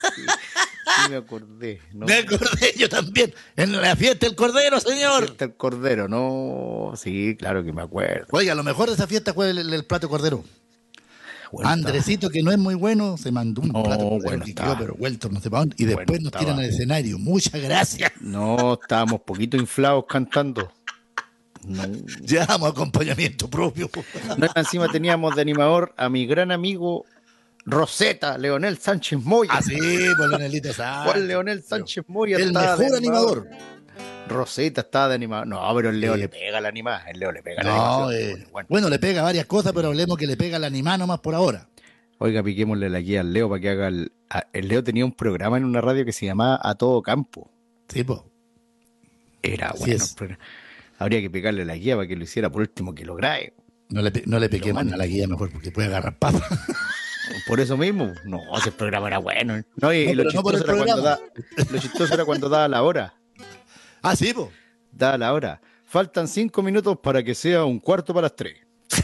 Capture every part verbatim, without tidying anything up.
Sí, sí me acordé. No, Me acordé yo también. En la fiesta del Cordero, señor. fiesta el Cordero, no. Sí, claro que me acuerdo. Oiga, lo mejor de esa fiesta fue el, el- el plato de Cordero. Bueno, está. Andresito, que no es muy bueno, se mandó un plato de No, Cordero bueno, que quedó, está. pero vuelto no sé para dónde. Y Bueno, después nos tiran estaba. al escenario. Muchas gracias. No, estábamos poquito inflados cantando. No. Llevamos acompañamiento propio. No, encima teníamos de animador a mi gran amigo Roseta, Leonel Sánchez Moya. Así, por Leonelito Sánchez. ¿Cuál Leonel Sánchez Moya? El estaba de mejor animador. Roseta estaba de animador. No, pero el Leo Sí. le pega a la animada. El Leo le pega a la No, animación. eh, Bueno, bueno. bueno, le pega varias cosas, pero hablemos que le pega la animada nomás por ahora. Oiga, piquémosle la guía al Leo para que haga el. a- el Leo tenía un programa en una radio que se llamaba A Todo Campo. Sí, po. Era Así bueno. es. el programa. Habría que pegarle la guía para que lo hiciera por último que lo grabe. No le, pe- no le pequemos mande. a la guía mejor porque puede agarrar papa. Por eso mismo. No, ese programa era bueno. No, y, No, y lo, pero no por chistoso el era cuando da, programa. lo chistoso era cuando daba la hora. Ah, sí, po. Daba la hora. Faltan cinco minutos para que sea un cuarto para las tres.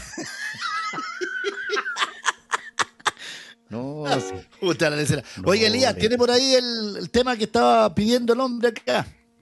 No, sí. Puta la lecera. No, Oye, Elías, le- ¿tiene por ahí el, el tema que estaba pidiendo el hombre acá?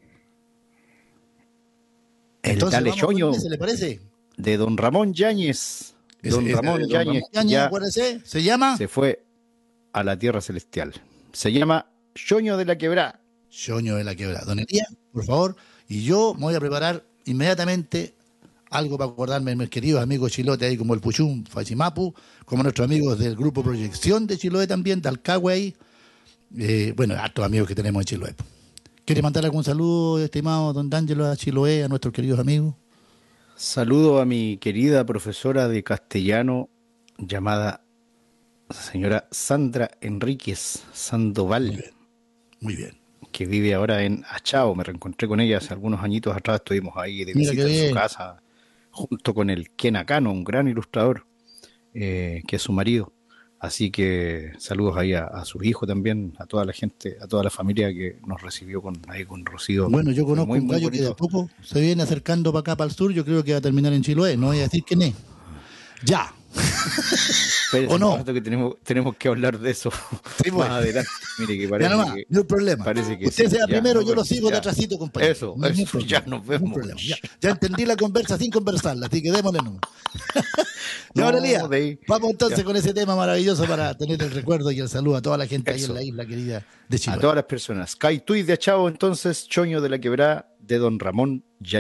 El Entonces, Dale vamos con Choño ese, ¿le parece? de don Ramón Yáñez. Ese- Don ese Ramón de don Yáñez Ramón Yáñez, ya acuérdese, se llama se fue a la tierra celestial. Se llama Choño de la Quebrada. Xoño de la Quebrada. Don Elías, por favor, y yo me voy a preparar inmediatamente algo para acordarme de mis queridos amigos chilote ahí como el Puchum, Fachimapu, como nuestros amigos del grupo Proyección de Chiloé también, de Alcagüe ahí. Eh, bueno, hartos amigos que tenemos en Chiloé. ¿Quiere mandar algún saludo, estimado don D'Angelo, a Chiloé, a nuestros queridos amigos? Saludo a mi querida profesora de castellano llamada señora Sandra Enríquez Sandoval, Muy bien. que vive ahora en Achao. Me reencontré con ella hace algunos añitos atrás, estuvimos ahí de Mira visita qué en bien. su casa, junto con el Ken Akano, un gran ilustrador, eh, que es su marido. Así que saludos ahí a, a su hijo también, a toda la gente, a toda la familia que nos recibió con ahí con Rocío. Bueno, yo Fue conozco muy, un muy gallo que de a bonito. poco se viene acercando para acá, para el sur. Yo creo que va a terminar en Chiloé. No voy a decir quién es. Ya. Espérese ¿O un no? rato que tenemos, tenemos que hablar de eso Sí, pues. más adelante. Mire que Ya parece nomás, que, no hay problema. parece que Usted sí, sea ya, primero, nos yo lo vemos, sigo de ya. atrásito, compañero. Eso, No hay eso, ningún problema, ya nos ningún vemos. problema. Ya, ya entendí la conversa sin conversarla, así que démosle nomás. Y No, ahora, Elías, de ahí, vamos entonces ya. con ese tema maravilloso para tener el recuerdo y el saludo a toda la gente ahí Eso. en la isla querida de A Chiloé. todas las personas. Caituy de Achao, entonces, Choño de la Quebrada, de don Ramón Yáñez.